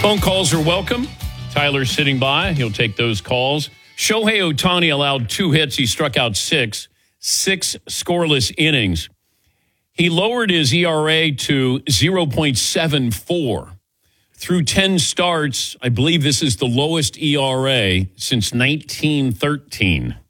Phone calls are welcome. Tyler's sitting by. He'll take those calls. Shohei Ohtani allowed 2 hits. He struck out 6 scoreless innings. He lowered his ERA to 0.74. Through 10 starts, I believe this is the lowest ERA since 1913.